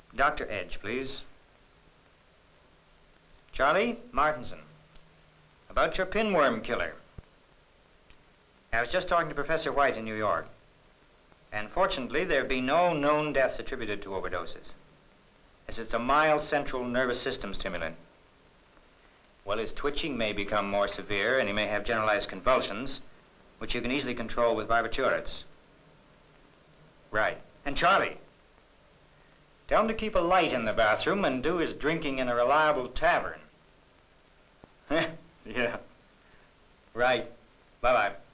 Dr. Edge, please. Charlie Martinson, about your pinworm killer. I was just talking to Professor White in New York, and fortunately there have been no known deaths attributed to overdoses, as it's a mild central nervous system stimulant. Well, his twitching may become more severe, and he may have generalized convulsions, which you can easily control with barbiturates. Right. And Charlie, tell him to keep a light in the bathroom and do his drinking in a reliable tavern. Yeah. Right. Bye-bye.